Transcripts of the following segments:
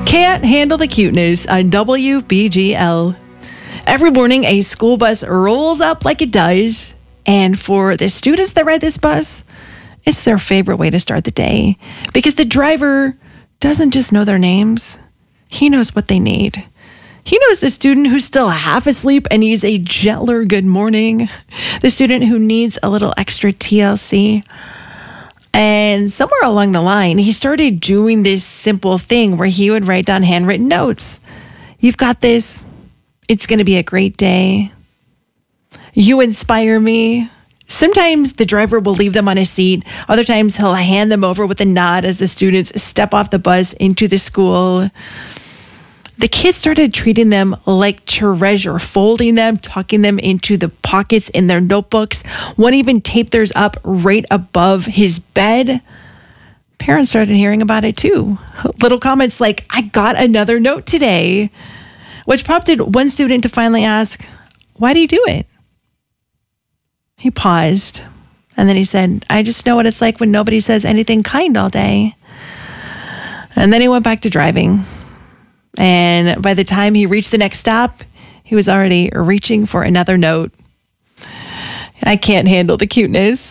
Can't handle the cuteness on WBGL. Every morning, a school bus rolls up like it does. And for the students that ride this bus, it's their favorite way to start the day because the driver doesn't just know their names. He knows what they need. He knows the student who's still half asleep and needs a gentler good morning, the student who needs a little extra TLC. And somewhere along the line, he started doing this simple thing where he would write down handwritten notes. You've got this. It's going to be a great day. You inspire me. Sometimes the driver will leave them on a seat. Other times he'll hand them over with a nod as the students step off the bus into the school. The kids started treating them like treasure, folding them, tucking them into the pockets in their notebooks. One even taped theirs up right above his bed. Parents started hearing about it too. Little comments like, I got another note today, which prompted one student to finally ask, why do you do it? He paused, and then he said, I just know what it's like when nobody says anything kind all day. And then he went back to driving. And by the time he reached the next stop, he was already reaching for another note. I can't handle the cuteness.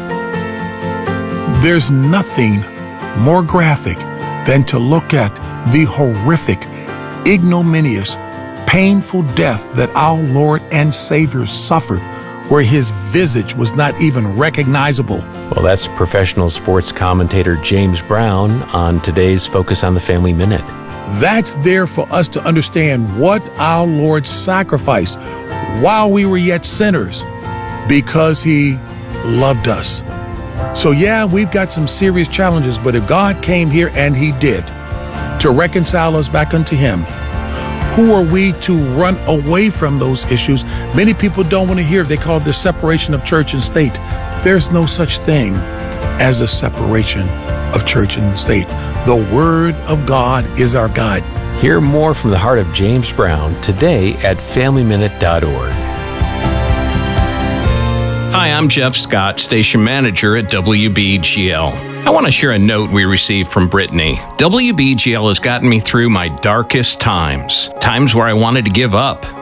There's nothing more graphic than to look at the horrific, ignominious, painful death that our Lord and Savior suffered, where his visage was not even recognizable. Well, that's professional sports commentator James Brown on today's Focus on the Family Minute. That's there for us to understand what our Lord sacrificed while we were yet sinners because he loved us. So yeah, we've got some serious challenges, but if God came here, and he did, to reconcile us back unto him, who are we to run away from those issues? Many people don't want to hear. They call it the separation of church and state. There's no such thing as a separation of church and state. The Word of God is our guide. Hear more from the heart of James Brown today at FamilyMinute.org. Hi, I'm Jeff Scott, station manager at WBGL. I want to share a note we received from Brittany. WBGL has gotten me through my darkest times where I wanted to give up.